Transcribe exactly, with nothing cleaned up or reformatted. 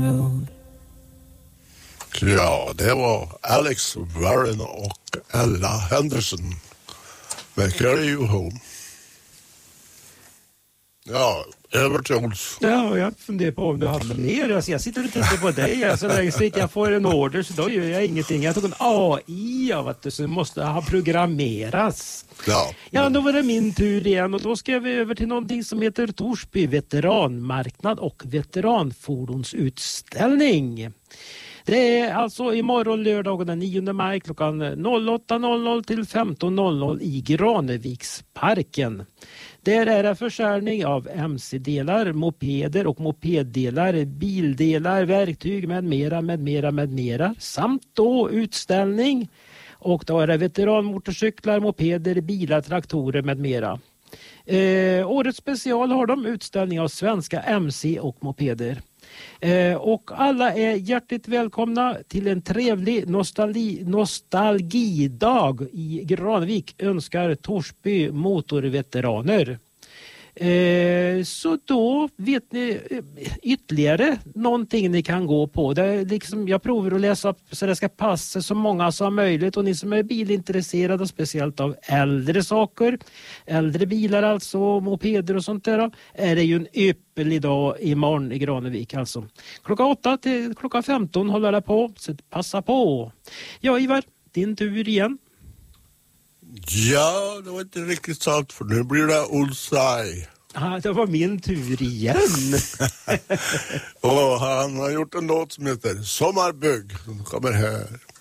Ja, det var Alex Warren och Ella Henderson med Carry You Home. Ja, över till oss. Ja, jag funderar på om du har mer. Alltså, jag sitter och tittar på dig. Alltså, länge så jag får en order så då gör jag ingenting. Jag tog en A I av att det måste ha programmerats. Ja. Ja, då var det min tur igen och då ska vi över till någonting som heter Torsby veteranmarknad och veteranfordonsutställning. Det är alltså imorgon lördag den nionde maj klockan åtta till femton i Graneviksparken. Där är det försäljning av M C-delar, mopeder och mopeddelar, bildelar, verktyg med mera, med mera, med mera. Samt då utställning. Och då är det veteranmotorcyklar, mopeder, bilar, traktorer med mera. Eh, årets special har de utställning av svenska M C och mopeder. Eh, och alla är hjärtligt välkomna till en trevlig nostalgi, nostalgidag i Granevik, önskar Torsby motorveteraner. Eh, så då vet ni ytterligare någonting ni kan gå på. Det är liksom, jag provar att läsa upp så det ska passa så många som möjligt, och ni som är bilintresserade, speciellt av äldre saker, äldre bilar alltså, mopeder och sånt där, är det ju en ypperlig dag imorgon i Granevik alltså. Klockan åtta till klockan femton håller det på, så passa på. Ja, Ivar, din tur igen. Ja, det var inte riktigt sant, för nu blir det Olsaj. Ja, det var min tur igen. Och han har gjort en låt som heter Sommarbygg, som kommer här.